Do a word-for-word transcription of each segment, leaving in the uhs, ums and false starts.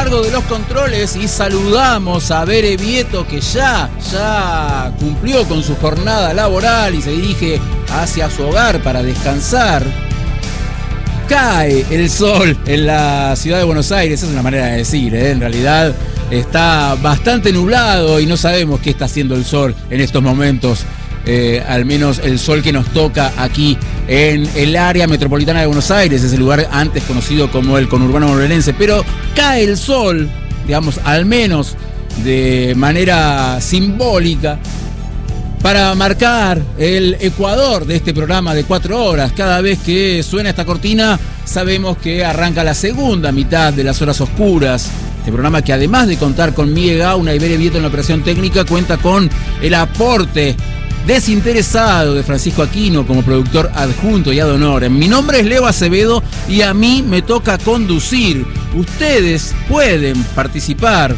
cargo de los controles y saludamos a Bere Vieto, que ya, ya cumplió con su jornada laboral y se dirige hacia su hogar para descansar. Cae el sol en la ciudad de Buenos Aires, es una manera de decir, ¿eh? En realidad está bastante nublado y no sabemos qué está haciendo el sol en estos momentos. Eh, al menos el sol que nos toca aquí en el área metropolitana de Buenos Aires, ese lugar antes conocido como el conurbano bonaerense, pero cae el sol, digamos, al menos de manera simbólica, para marcar el ecuador de este programa de cuatro horas. Cada vez que suena esta cortina, sabemos que arranca la segunda mitad de las horas oscuras. Este programa que, además de contar con Miguel Gauna y Bere Vieto en la operación técnica, cuenta con el aporte desinteresado de Francisco Aquino como productor adjunto y ad honorem. Mi nombre es Leo Acevedo y a mí me toca conducir. Ustedes pueden participar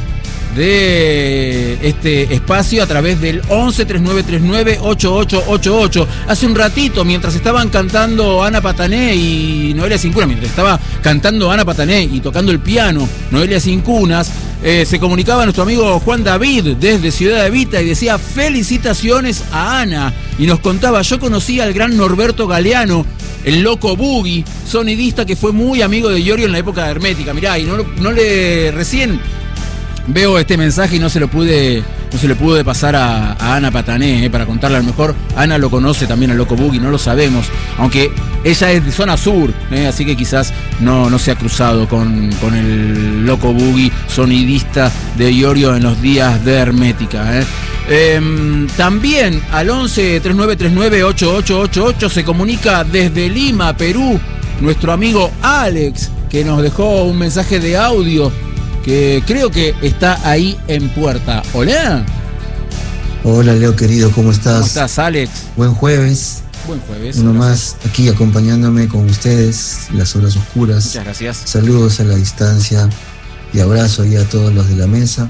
de este espacio a través del once, treinta y nueve treinta y nueve, ochenta y ocho ochenta y ocho. Hace un ratito, mientras estaban cantando Ana Patané y Noelia Cincunas, mientras estaba cantando Ana Patané y tocando el piano Noelia Cincunas, eh, se comunicaba nuestro amigo Juan David desde Ciudad Evita y decía: felicitaciones a Ana. Y nos contaba: yo conocí al gran Norberto Galeano, el Loco Boogie, sonidista que fue muy amigo de Iorio en la época de Hermética. Mirá, y no, no le recién veo este mensaje y no se lo pude, no se le pude pasar a, a Ana Patané, eh, para contarle. A lo mejor Ana lo conoce también al Loco Boogie, no lo sabemos, aunque ella es de zona sur, eh, así que quizás no, no se ha cruzado con, con el Loco Boogie, sonidista de Iorio en los días de Hermética. Eh. Eh, también al once, treinta y nueve treinta y nueve, ochenta y ocho ochenta y ocho se comunica desde Lima, Perú, nuestro amigo Alex, que nos dejó un mensaje de audio que creo que está ahí en puerta. Hola. Hola, Leo querido, ¿cómo estás? ¿Cómo estás, Alex? Buen jueves. Buen jueves. Uno gracias. más aquí acompañándome con ustedes, las horas oscuras. Muchas gracias. Saludos a la distancia y abrazo ahí a todos los de la mesa.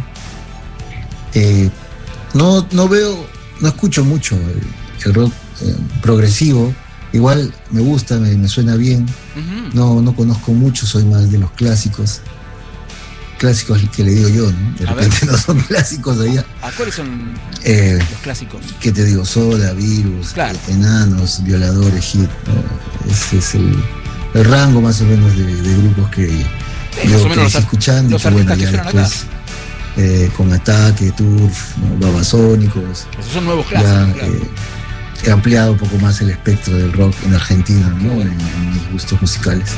Eh, no, no veo, no escucho mucho el, el rock eh, progresivo. Igual me gusta, me, me suena bien. Uh-huh. No, no conozco mucho, soy más de los clásicos. Clásicos que le digo yo, ¿no? De a repente ver. No son clásicos allá. ¿A cuáles son eh, los clásicos? ¿Qué te digo? Soda, Virus, claro. Enanos, Violadores, Hit, ¿no? Ese es el, el rango más o menos de, de grupos que sí, yo más o menos crecí los, escuchando. los y que, bueno, artistas ya que suenan después, eh, con Ataque, Turf, ¿no? Babasónicos. Esos son nuevos clásicos, ya, claro. eh, he ampliado un poco más el espectro del rock en Argentina, ¿no? Bueno. en, en mis gustos musicales.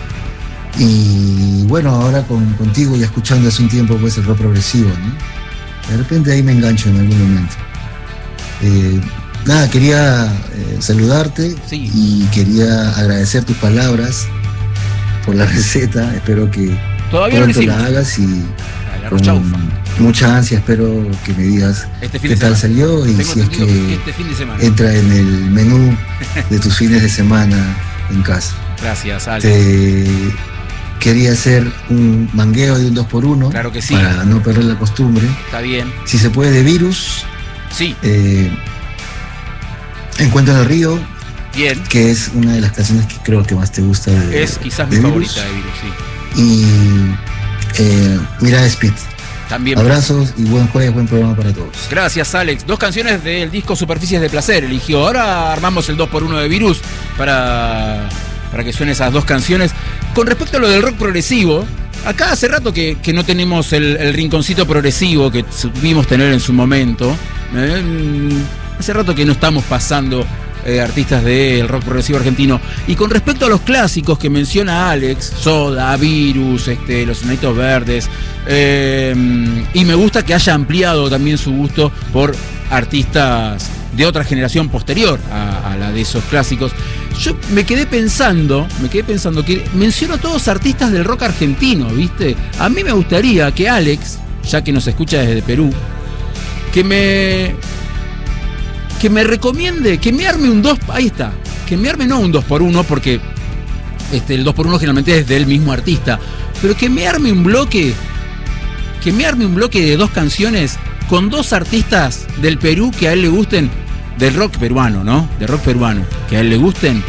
Y bueno, ahora con, contigo ya escuchando hace un tiempo pues el rock progresivo, ¿no? De repente ahí me engancho en algún momento. Eh, nada, quería eh, saludarte sí. Y quería agradecer tus palabras por la receta. Espero que Todavía pronto no la hagas y la con mucha ansia espero que me digas este fin qué de tal semana. salió y Tengo si es que, que este fin de semana entra en el menú de tus fines de semana en casa. Gracias, Alex. Te quería hacer un mangueo de un dos por uno. Claro que sí. Para no perder la costumbre. Está bien. Si se puede, de Virus. Sí. Eh, Encuentro en el río. Bien. Que es una de las canciones que creo que más te gusta de Es quizás de mi Virus. favorita de Virus, sí. Y eh, Mirada Speed. También. Abrazos y buen jueves, buen programa para todos. Gracias, Alex. Dos canciones del disco Superficies de Placer eligió. Ahora armamos el dos por uno de Virus para, para que suenen esas dos canciones. Con respecto a lo del rock progresivo, acá hace rato que, que no tenemos el, el rinconcito progresivo que supimos tener en su momento. Eh, hace rato que no estamos pasando eh, artistas del rock progresivo argentino. Y con respecto a los clásicos que menciona Alex, Soda, Virus, este, Los Enanitos Verdes, eh, y me gusta que haya ampliado también su gusto por artistas de otra generación posterior a, a la de esos clásicos. Yo me quedé pensando, me quedé pensando que menciono a todos artistas del rock argentino, ¿viste? A mí me gustaría que Alex, ya que nos escucha desde Perú, que me que me recomiende, que me arme un dos, ahí está, que me arme no un dos por uno, porque este, el dos por uno generalmente es del mismo artista, pero que me arme un bloque, que me arme un bloque de dos canciones con dos artistas del Perú que a él le gusten, del rock peruano, ¿no? De rock peruano, que a él le gusten,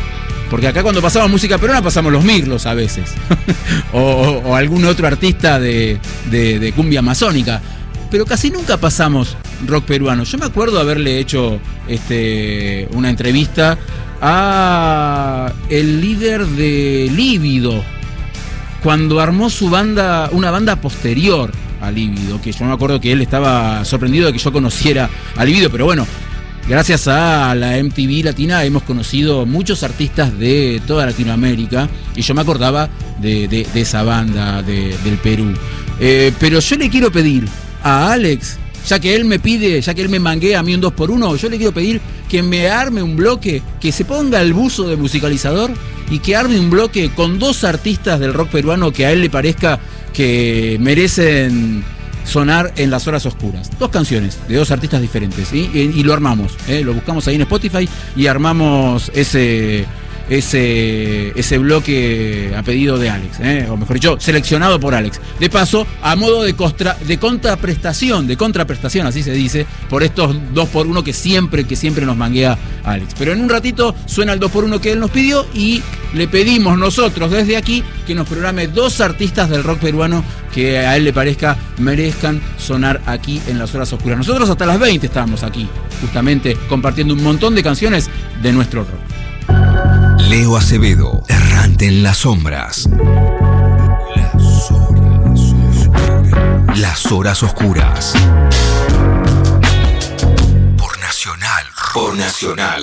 Porque acá cuando pasamos música peruana pasamos los Mirlos a veces. o, o, o algún otro artista de, de, de cumbia amazónica. Pero casi nunca pasamos rock peruano. Yo me acuerdo haberle hecho este, una entrevista a el líder de Lívido, cuando armó su banda, una banda posterior a Lívido, que yo me acuerdo que él estaba sorprendido de que yo conociera a Lívido, pero bueno, gracias a la M T V Latina hemos conocido muchos artistas de toda Latinoamérica y yo me acordaba de, de, de esa banda de, del Perú. Eh, pero yo le quiero pedir a Alex, ya que él me pide, ya que él me manguea a mí un dos por uno, yo le quiero pedir que me arme un bloque, que se ponga el buzo de musicalizador y que arme un bloque con dos artistas del rock peruano que a él le parezca que merecen sonar en las horas oscuras. Dos canciones de dos artistas diferentes, ¿sí? y, y lo armamos, ¿eh? Lo buscamos ahí en Spotify y armamos ese, ese, ese bloque a pedido de Alex, ¿eh? O mejor dicho, seleccionado por Alex. De paso, a modo de, costra, de contraprestación, de contraprestación, así se dice, por estos dos por uno que siempre, que siempre nos manguea Alex. Pero en un ratito suena el dos por uno que él nos pidió y le pedimos nosotros desde aquí que nos programe dos artistas del rock peruano que a él le parezca merezcan sonar aquí en las horas oscuras. Nosotros hasta las veinte estábamos aquí, justamente compartiendo un montón de canciones de nuestro rock. Leo Acevedo, errante en las sombras. Las horas oscuras. Las horas oscuras. Por Nacional. Por Nacional.